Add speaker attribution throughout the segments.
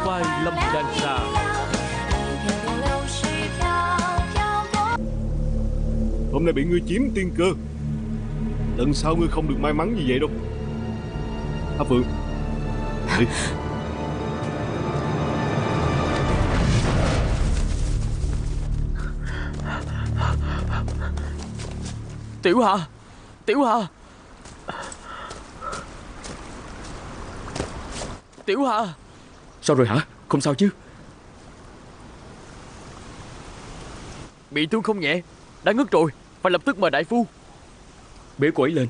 Speaker 1: vai Lâm Đan Sa.
Speaker 2: Hôm nay bị ngươi chiếm tiên cơ, lần sau ngươi không được may mắn như vậy đâu. Tháp Phượng, đi.
Speaker 1: Tiểu Hà, Tiểu Hà, Tiểu Hà.
Speaker 3: Sao rồi hả? Không sao chứ?
Speaker 1: Bị thương không nhẹ, đã ngất rồi, phải lập tức mời đại phu.
Speaker 3: Bế cô ấy lên.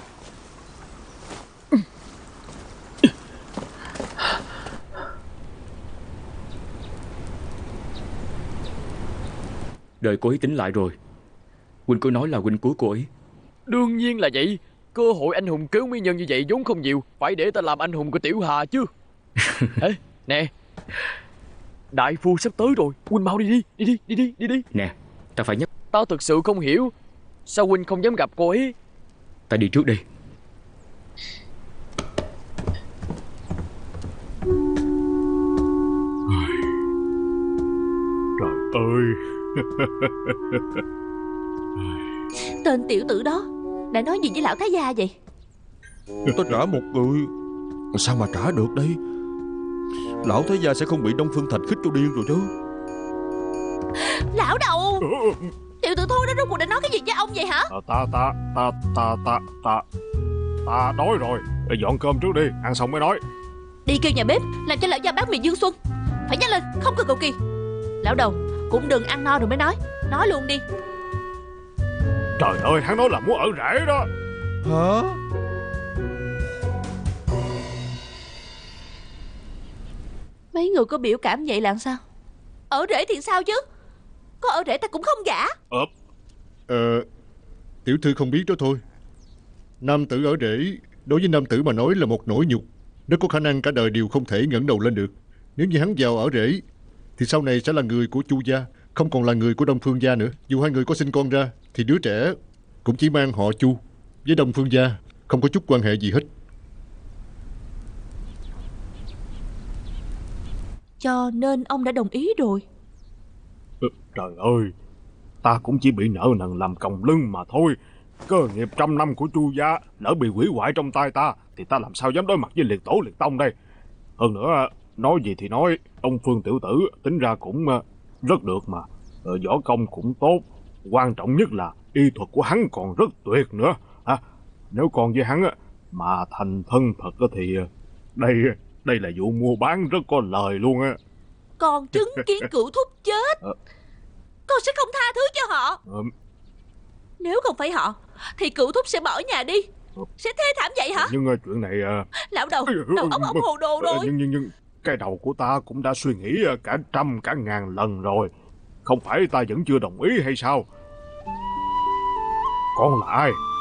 Speaker 3: Đợi cô ấy tỉnh lại rồi, huynh cứ nói là huynh cứu cô ấy.
Speaker 1: Đương nhiên là vậy. Cơ hội anh hùng cứu mỹ nhân như vậy vốn không nhiều, phải để ta làm anh hùng của Tiểu Hà chứ. Ê, nè, đại phu sắp tới rồi, huynh mau đi đi.
Speaker 3: Nè, ta phải nhắc.
Speaker 1: Tao thực sự không hiểu sao huynh không dám gặp cô ấy.
Speaker 3: Ta đi trước đây.
Speaker 2: Trời ơi.
Speaker 4: Tên tiểu tử đó đã nói gì với lão thái gia vậy?
Speaker 5: Ta trả một người, sao mà trả được đây? Lão thái gia sẽ không bị Đông Phương Thành khích cho điên rồi chứ?
Speaker 4: Lão đầu, tiểu tử thối đó rốt cuộc đã nói cái gì với ông vậy hả?
Speaker 2: Ta đói rồi. Để dọn cơm trước đi, ăn xong mới nói.
Speaker 4: Đi kêu nhà bếp làm cho lão gia bát mì Dương Xuân. Phải nhanh lên, không cần cầu kỳ. Lão đầu, cũng đừng ăn no rồi mới nói luôn đi.
Speaker 2: Trời ơi, hắn nói là muốn ở rễ đó.
Speaker 5: Hả?
Speaker 4: Mấy người có biểu cảm vậy là sao? Ở rễ thì sao chứ? Có ở rễ ta cũng không gả.
Speaker 6: Tiểu thư không biết đó thôi. Nam tử ở rễ đối với nam tử mà nói là một nỗi nhục. Nó có khả năng cả đời đều không thể ngẩng đầu lên được. Nếu như hắn vào ở rễ thì sau này sẽ là người của Chu gia, không còn là người của Đông Phương gia nữa. Dù hai người có sinh con ra thì đứa trẻ cũng chỉ mang họ Chu, với Đông Phương gia không có chút quan hệ gì hết.
Speaker 4: Cho nên ông đã đồng ý rồi.
Speaker 2: Trời ơi, ta cũng chỉ bị nợ nần làm còng lưng mà thôi. Cơ nghiệp trăm năm của Chu gia lỡ bị hủy hoại trong tay ta thì ta làm sao dám đối mặt với liệt tổ liệt tông đây. Hơn nữa, nói gì thì nói, ông Phương tiểu tử tính ra cũng rất được mà. Võ công cũng tốt. Quan trọng nhất là y thuật của hắn còn rất tuyệt nữa. Nếu còn với hắn mà thành thân thật thì đây là vụ mua bán rất có lời luôn á.
Speaker 4: Con chứng kiến cửu thúc chết, con sẽ không tha thứ cho họ. Nếu không phải họ thì cửu thúc sẽ bỏ nhà đi. Sẽ thê thảm vậy hả?
Speaker 2: Nhưng chuyện này...
Speaker 4: Lão đầu óc ông hồ đồ rồi.
Speaker 2: Nhưng cái đầu của ta cũng đã suy nghĩ cả trăm cả ngàn lần rồi. Không phải ta vẫn chưa đồng ý hay sao? Con là ai?